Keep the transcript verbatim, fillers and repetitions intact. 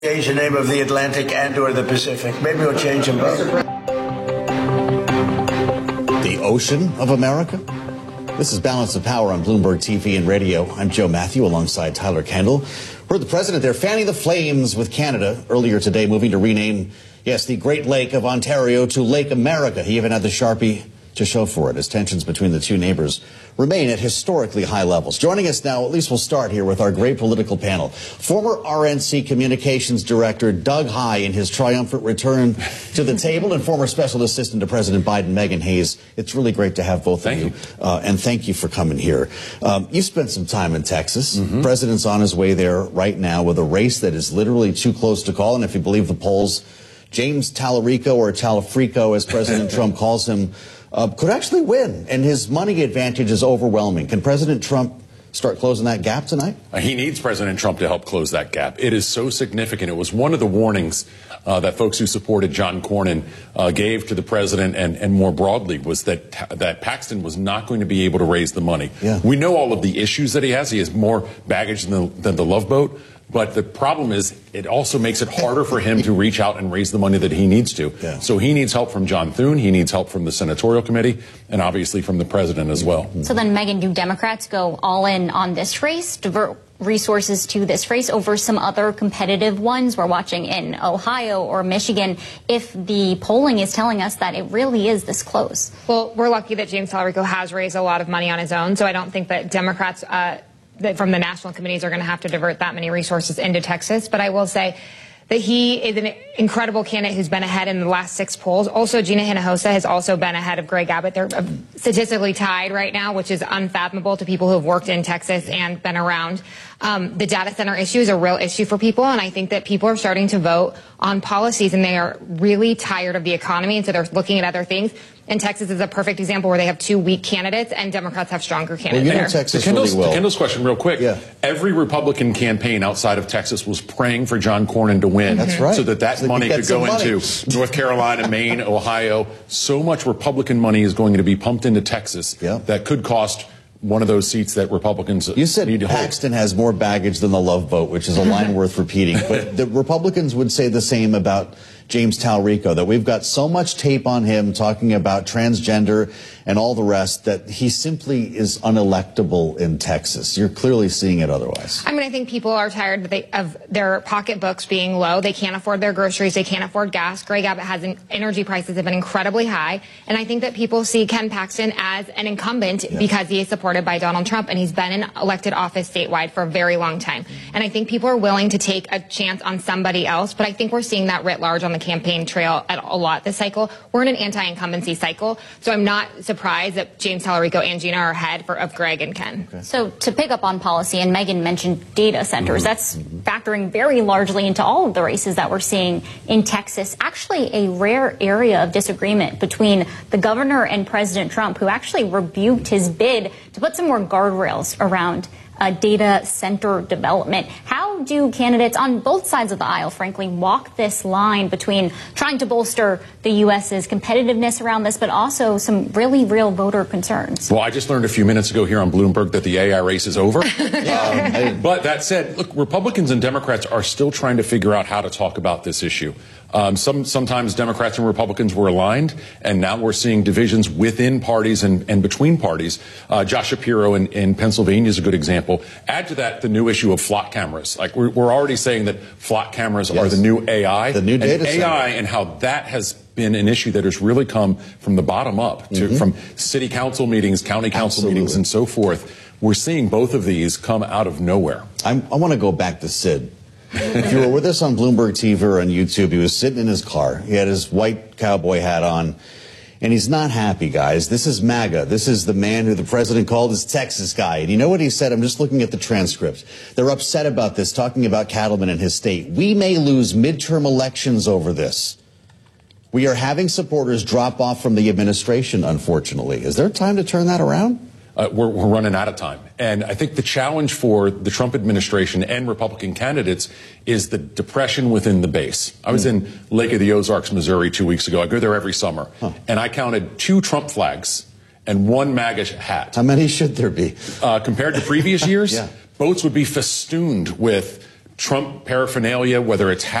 Change the name of the Atlantic and or the Pacific. Maybe we'll change them both. The ocean of America? This is Balance of Power on Bloomberg T V and radio. I'm Joe Matthew alongside Tyler Kendall. Heard the president there fanning the flames with Canada earlier today, moving to rename, yes, the Great Lake of Ontario to Lake America. He even had the Sharpie to show for it as tensions between the two neighbors remain at historically high levels. Joining us now, at least we'll start here with our great political panel. Former R N C Communications Director Doug Heye in his triumphant return to the table, and former Special Assistant to President Biden, Megan Hayes. It's really great to have both thank of you, you. Uh, and thank you for coming here. Um, you've spent some time in Texas. Mm-hmm. President's on his way there right now with a race that is literally too close to call, and if you believe the polls, James Talarico, or Talafrico, as President Trump calls him, Uh, could actually win, and his money advantage is overwhelming. Can President Trump start closing that gap tonight? Uh, he needs President Trump to help close that gap. It is so significant. It was one of the warnings uh, that folks who supported John Cornyn uh, gave to the president, and, and more broadly, was that that Paxton was not going to be able to raise the money. Yeah. We know all of the issues that he has. He has more baggage than the, than the Love Boat. But the problem is, it also makes it harder for him to reach out and raise the money that he needs to. Yeah. So he needs help from John Thune. He needs help from the Senatorial Committee, and obviously from the president as well. So then, Megan, do Democrats go all in on this race, divert resources to this race over some other competitive ones we're watching in Ohio or Michigan, if the polling is telling us that it really is this close? Well, we're lucky that James Talarico has raised a lot of money on his own, so I don't think that Democrats uh, that from the national committees are going to have to divert that many resources into Texas. But I will say that he is an incredible candidate who's been ahead in the last six polls. Also, Gina Hinojosa has also been ahead of Greg Abbott. They're statistically tied right now, which is unfathomable to people who have worked in Texas and been around. Um, the data center issue is a real issue for people, and I think that people are starting to vote on policies, and they are really tired of the economy, and so they're looking at other things. And Texas is a perfect example where they have two weak candidates, and Democrats have stronger candidates. Well, you know there. Texas To Kendall's, really well. to Kendall's question real quick. Yeah. Every Republican campaign outside of Texas was praying for John Cornyn to win. That's right. So that that So money get could go some money. into North Carolina, Maine, Ohio. So much Republican money is going to be pumped into Texas Yeah. that could cost one of those seats that Republicans You said need to hold. Paxton has more baggage than the Love Boat, which is a line worth repeating. But the Republicans would say the same about James Talarico, that we've got so much tape on him talking about transgender and all the rest that he simply is unelectable in Texas. You're clearly seeing it otherwise. I mean, I think people are tired of, they, of their pocketbooks being low. They can't afford their groceries. They can't afford gas. Greg Abbott has an, energy prices have been incredibly high. And I think that people see Ken Paxton as an incumbent Yeah. because he is supported by Donald Trump, and he's been in elected office statewide for a very long time. And I think people are willing to take a chance on somebody else. But I think we're seeing that writ large on the campaign trail at a lot this cycle. We're in an anti-incumbency cycle. So I'm not surprised that James Talarico and Gina are ahead for, of Greg and Ken. Okay. So to pick up on policy, and Megan mentioned data centers, that's factoring very largely into all of the races that we're seeing in Texas. Actually, a rare area of disagreement between the governor and President Trump, who actually rebuked his bid to put some more guardrails around Uh, data center development. How do candidates on both sides of the aisle, frankly, walk this line between trying to bolster the U S's competitiveness around this, but also some really real voter concerns? Well, I just learned a few minutes ago here on Bloomberg that the A I race is over. um, but that said, look, Republicans and Democrats are still trying to figure out how to talk about this issue. Um, some, sometimes Democrats and Republicans were aligned, and now we're seeing divisions within parties and, and between parties. Uh, Josh Shapiro in, in Pennsylvania is a good example. Add to that the new issue of flock cameras. Like we're, we're already saying that flock cameras Yes. are the new A I. The new data and center. A I and how that has been an issue that has really come from the bottom up, to, Mm-hmm. from city council meetings, county council Absolutely. meetings, and so forth. We're seeing both of these come out of nowhere. I'm, I want to go back to Sid. If you were with us on Bloomberg T V or on YouTube, he was sitting in his car. He had his white cowboy hat on, and he's not happy, guys. This is MAGA. This is the man who the president called his Texas guy. And you know what he said? I'm just looking at the transcript. They're upset about this, talking about cattlemen in his state. We may lose midterm elections over this. We are having supporters drop off from the administration, unfortunately. Is there time to turn that around? Uh, we're, we're running out of time. And I think the challenge for the Trump administration and Republican candidates is the depression within the base. I was mm. in Lake of the Ozarks, Missouri, two weeks ago. I go there every summer. Huh. And I counted two Trump flags and one MAGA hat. How many should there be? Uh, compared to previous years, yeah. boats would be festooned with Trump paraphernalia, whether it's